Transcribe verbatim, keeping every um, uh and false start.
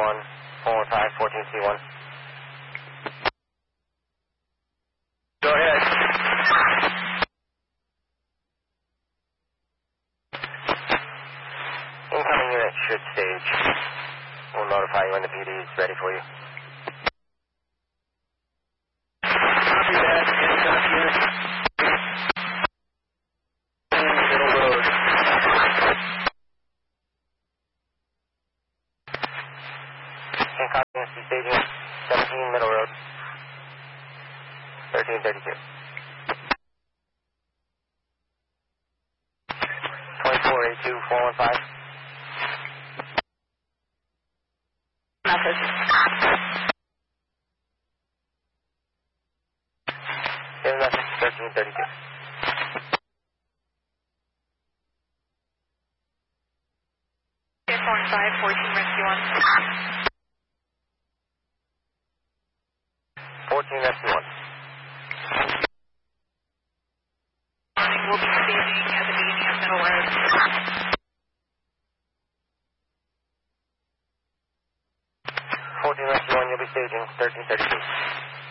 one, four one five, fourteen C one. Go ahead. Incoming unit should stage. We'll notify you when the P D is ready for you. Copy that. Incoming unit. Middle road. Incoming unit staging. seventeen Middle Road. thirteen thirty-two. twenty-four eighty-two, four one five. Message. Same message, thirteen thirty-two. four one five, fourteen Rescue one. fourteen Rescue one. Morning, we'll be staging at the beginning of Middle Road. fourteen Rescue one, you'll be staging, thirteen thirty-two.